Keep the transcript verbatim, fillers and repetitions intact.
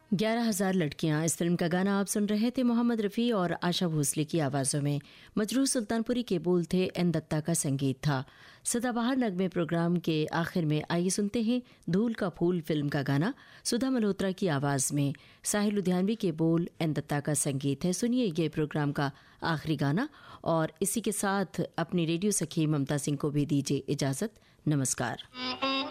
ग्यारह हजार लड़कियां, इस फिल्म का गाना आप सुन रहे थे मोहम्मद रफ़ी और आशा भोसले की आवाज़ों में। मजरूह सुल्तानपुरी के बोल थे, एन दत्ता का संगीत था। सदाबहार नगमे प्रोग्राम के आखिर में आइए सुनते हैं धूल का फूल फिल्म का गाना सुधा मल्होत्रा की आवाज़ में। साहिल लुधियानवी के बोल, एन दत्ता का संगीत है। सुनिए ये प्रोग्राम का आखिरी गाना और इसी के साथ अपनी रेडियो सखी ममता सिंह को भी दीजिए इजाज़त। नमस्कार।